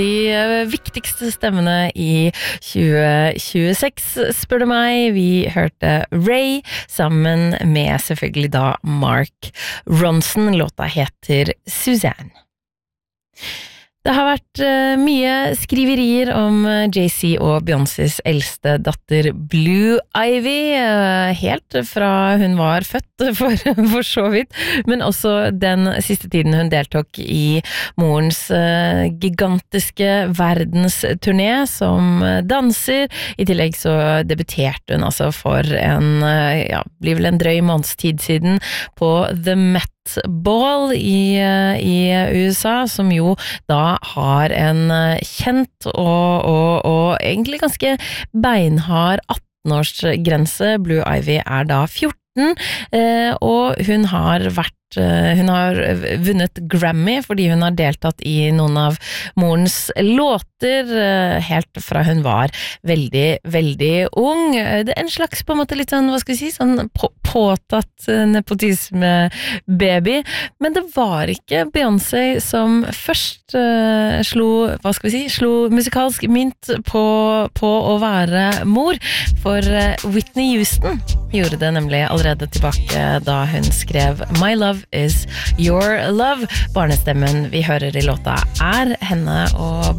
De viktigste stemmene i 2026, spør du meg. Vi hørte Ray sammen med selvfølgelig da Mark Ronson. Låta heter Suzanne. Det har vært mye skriverier om Jay-Z og Beyoncés eldste datter Blue Ivy, helt fra hun var født, for så vidt, men også den siste tiden hun deltok i morens gigantiske verdensturné som danser. I tillegg så debuterte hun altså for blir vel en drøy månedstid siden på The Met Ball i USA, som jo da har en kjent og egentlig ganske beinhard 18-årsgrense. Blue Ivy er da 14, og hun har vunnet Grammy fordi hun har deltatt i noen av morens låter helt fra hun var veldig, veldig ung. Det er en slags på en måte litt sånn, hva skal vi si, sånn påtatt nepotisme-baby, men det var ikke Beyoncé som først slo musikalsk mynt på å være mor, for Whitney Houston gjorde det nemlig allerede tilbake da hun skrev My Love is Your Love. Barnestemmen vi hører i låta er henne, og